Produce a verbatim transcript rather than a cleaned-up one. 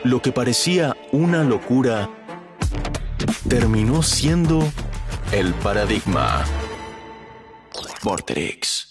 Lo que parecía una locura terminó siendo el paradigma. Vorterix.